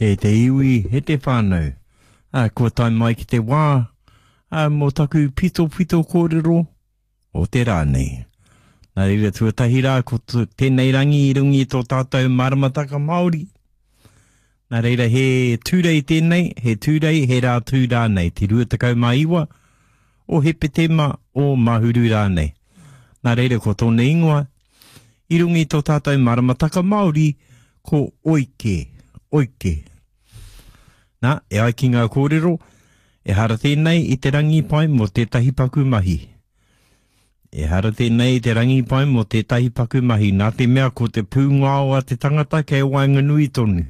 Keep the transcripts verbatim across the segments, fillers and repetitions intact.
He te iwi, he te whānau. A kua tai mai ki te wā, a mō taku pito pito kōrero, o te rānei. Nā reira tuatahi rā, ko tēnei rangi i rungi i tō tātou maramataka Māori. Nā reira he tūrei tēnei, he tūrei, he rā tū rānei, te ruatakau mā iwa, o he petema o mahuru rānei. Nā reira ko tōna ingoa, i rungi i tō tātou maramataka Māori, ko oike, oike. Nā, e ai ki ngā kōrero, e hara tēnei i te rangi pai mo tētahi paku mahi. E hara tēnei te rangi pai mo tētahi paku mahi, nā te mea ko te pūngao a te tangata kei wainga nui tonu.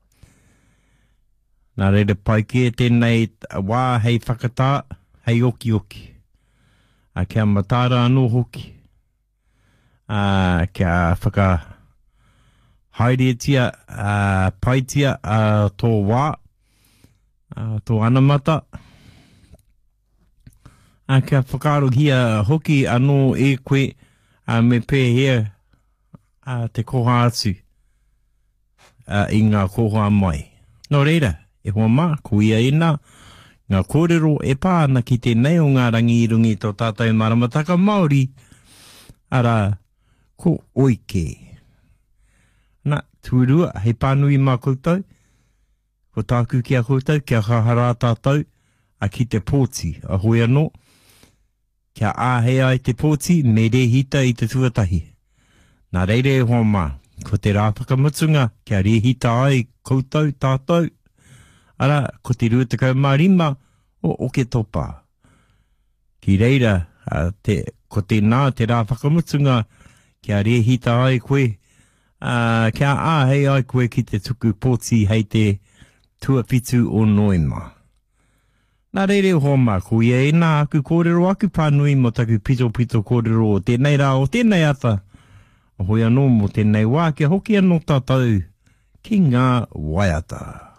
Nā reira pai ki e tēnei wā hei whakatā, hei oki oki. A kia matara anō hoki. A kia whaka haeretia, a paitia a tō wā, a tō anamata. A kia whakarohia hoki anō e koe a me pēhea a te koha atu a i ngā koha mai. Nō reira, e hoa mā, kuia ina, ngā kōrero e pāna ki tēnei o ngā rangi i rungi tō tātou maramataka Māori, ara ko oike. Nā, tuurua, he pānui mā koutou, ko tāku kia koutou, kia hahara tātou, a ki te pōti, a hoi anō, kia āhea i te pōti, me rehita i te tuatahi. Nā reire e hoa mā, ko te rāpakamutunga, kia rehita ai koutou tātou, ara, ko te ruatakau mā rima, o oke topa. Ki reira, a, te, ko te nā, te rāpakamutunga, kia rehita ai koe, a, kia āhea ai koe ki te tuku pōti hei te tuapitu o Noema. Nā reire hoa mā, ko ia e nā aku kōrero aku pānui mo taku pito pito kōrero o tēnei rā o tēnei ata. O hoi anō mo tēnei wā, kia hoki anō tātou ki ngā waiata.